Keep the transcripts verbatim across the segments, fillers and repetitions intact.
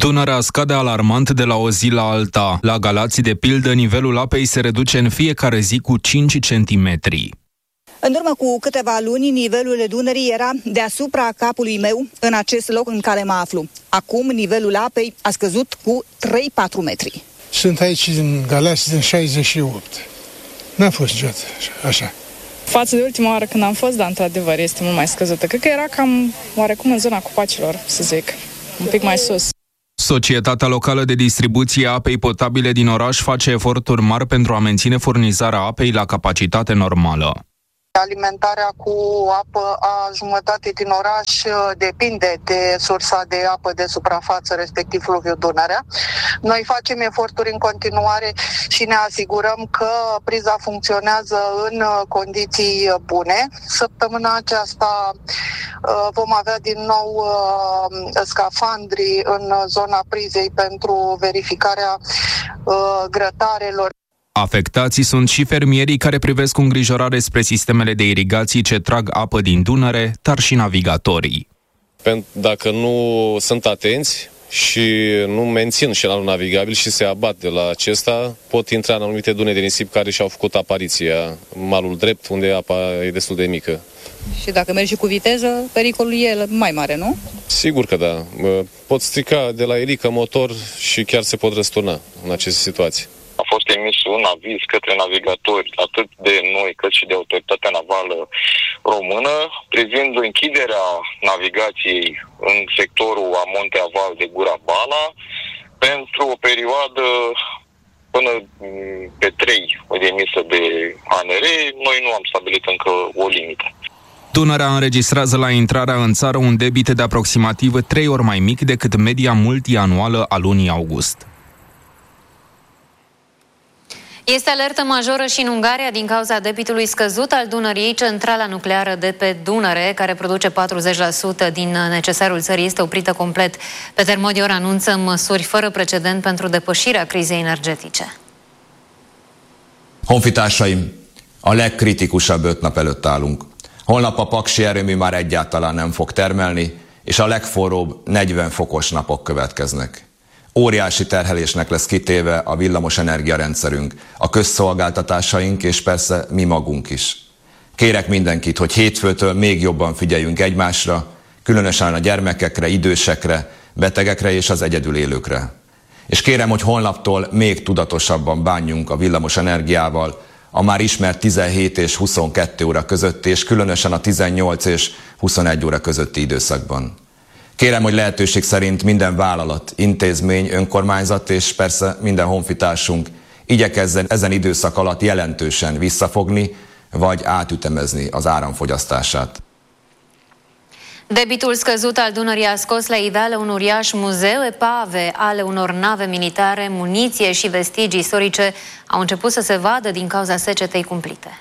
Dunărea scade alarmant de la o zi la alta. La Galați, de pildă, nivelul apei se reduce în fiecare zi cu cinci centimetri. În urmă cu câteva luni, nivelul Dunării era deasupra capului meu, în acest loc în care mă aflu. Acum, nivelul apei a scăzut cu trei patru metri. Sunt aici în Galați din șaizeci și opt. N-a fost niciodată așa. Față de ultima oară când am fost, dar într-adevăr este mult mai scăzută. Cred că era cam oarecum în zona Copacilor, să zic, un pic mai sus. Societatea locală de distribuție a apei potabile din oraș face eforturi mari pentru a menține furnizarea apei la capacitate normală. Alimentarea cu apă a jumătate din oraș depinde de sursa de apă de suprafață, respectiv fluviul Dunărea. Noi facem eforturi în continuare și ne asigurăm că priza funcționează în condiții bune. Săptămâna aceasta vom avea din nou scafandri în zona prizei pentru verificarea grătarelor. Afectații sunt și fermierii care privesc cu îngrijorare spre sistemele de irigații ce trag apă din Dunăre, dar și navigatorii. Dacă nu sunt atenți și nu mențin șenalul navigabil și se abat de la acesta, pot intra în anumite dune de nisip care și-au făcut apariția, malul drept, unde apa e destul de mică. Și dacă mergi și cu viteză, pericolul e mai mare, nu? Sigur că da. Pot strica de la elică motor și chiar se pot răsturna în aceste situații. A fost emis un aviz către navigatori, atât de noi cât și de Autoritatea Navală Română, privind închiderea navigației în sectorul Amonte-Aval de Gura Bala pentru o perioadă până pe trei emisă de A N R. Noi nu am stabilit încă o limită. Dunărea înregistrează la intrarea în țară un debit de aproximativ trei ori mai mic decât media multianuală a lunii august. Este alertă majoră și în Ungaria din cauza debitului scăzut al Dunării. Centrala nucleară de pe Dunăre, care produce patruzeci la sută din necesarul țării, este oprită complet. Peter Modior anunță măsuri fără precedent pentru depășirea crizei energetice. Honfitársaim, a legkritikusabb öt nap előtt állunk. Holnap a paksi erőmű már egyáltalán nem fog termelni, és a legforróbb negyven fokos napok következnek. Óriási terhelésnek lesz kitéve a villamos energiarendszerünk, a közszolgáltatásaink és persze mi magunk is. Kérek mindenkit, hogy hétfőtől még jobban figyeljünk egymásra, különösen a gyermekekre, idősekre, betegekre és az egyedül élőkre. És kérem, hogy holnaptól még tudatosabban bánjunk a villamos energiával, a már ismert tizenhét és huszonkettő óra közötti, és különösen a tizennyolc és huszonegy óra közötti időszakban. Kérem, hogy lehetőség szerint minden vállalat, intézmény, önkormányzat és persze minden honfitársunk igyekezzen ezen időszak alatt jelentősen visszafogni, vagy átütemezni az áramfogyasztását. Debitul scăzut al Dunării a scos la iveală un uriaș muzeu. Epave ale unor nave militare, muniție și vestigii istorice au început să se vadă din cauza secetei cumplite.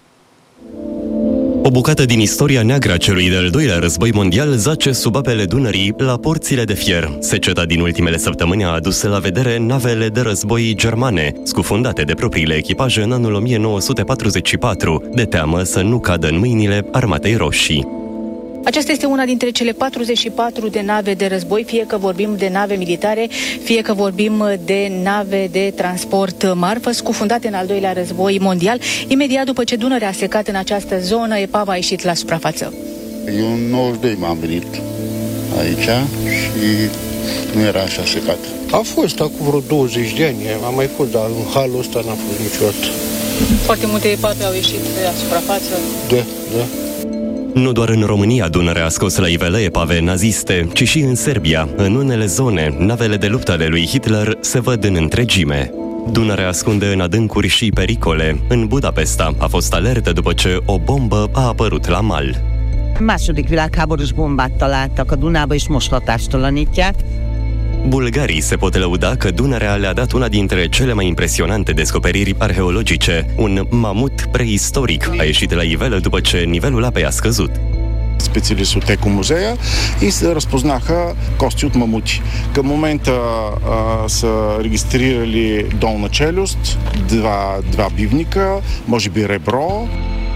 O bucată din istoria neagră a celui de-al doilea război mondial zace sub apele Dunării, la porțile de fier. Seceta din ultimele săptămâni a adus la vedere navele de război germane, scufundate de propriile echipaje în anul o mie nouă sute patruzeci și patru, de teamă să nu cadă în mâinile Armatei Roșii. Aceasta este una dintre cele patruzeci și patru de nave de război, fie că vorbim de nave militare, fie că vorbim de nave de transport marfă, scufundate în al doilea război mondial. Imediat după ce Dunărea a secat în această zonă, epava a ieșit la suprafață. Eu în nouăzeci și doi m-am venit aici și nu era așa secat. A fost acum vreo douăzeci de ani, am mai fost, dar în halul ăsta n-a fost niciodată. Foarte multe epave au ieșit la suprafață. Da, da. Nu doar în România Dunărea a scos la iveală epave naziste, ci și în Serbia. În unele zone, navele de luptă ale lui Hitler se văd în întregime. Dunărea ascunde în adâncuri și pericole. În Budapesta a fost alertă după ce o bombă a apărut la mal. Második világháborús bombát találtak a Dunába és most hatástalanítják. Bulgarii se pot lăuda că Dunărea le-a dat una dintre cele mai impresionante descoperiri arheologice. Un mamut preistoric a ieșit la iveală după ce nivelul apei a scăzut. Специалисти от екомузея и се разпознаха кости от мамути. Към момента а, са регистрирали долна челюст, два, два бивника, може би ребро.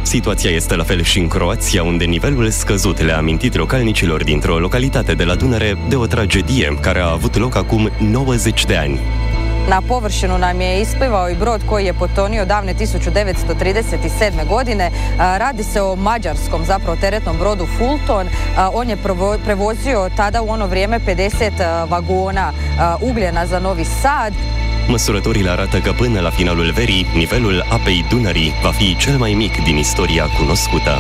Situația este la fel și în Croația, unde nivelul scăzut le-a amintit localnicilor dintr-o localitate de la Dunăre de o tragedie care a avut loc acum nouăzeci de ani. Na površinu nam je isplivao i brod koji je potonio davne tisuću devetsto trideset sedme. godine. Radi se o mađarskom, zapravo teretnom brodu Fulton. On je prevozio tada u ono vrijeme pedeset vagona ugljena za Novi Sad. Măsurătorile arată că până la finalul verii, nivelul apei Dunării va fi cel mai mic din istoria cunoscută.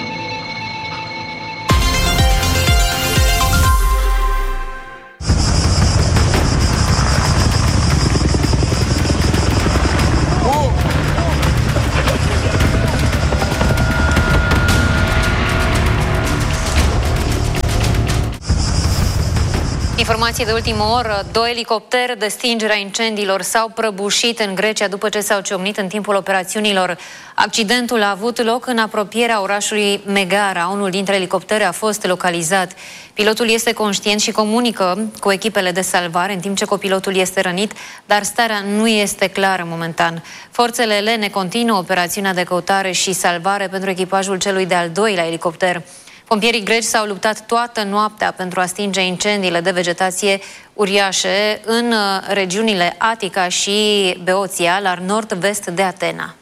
Informații de ultimă oră, două elicoptere de stingere a incendiilor s-au prăbușit în Grecia după ce s-au ciocnit în timpul operațiunilor. Accidentul a avut loc în apropierea orașului Megara. Unul dintre elicoptere a fost localizat. Pilotul este conștient și comunică cu echipele de salvare, în timp ce copilotul este rănit, dar starea nu este clară momentan. Forțele elene continuă operațiunea de căutare și salvare pentru echipajul celui de-al doilea elicopter. Pompierii greci s-au luptat toată noaptea pentru a stinge incendiile de vegetație uriașe în regiunile Atica și Beoția, la nord-vest de Atena.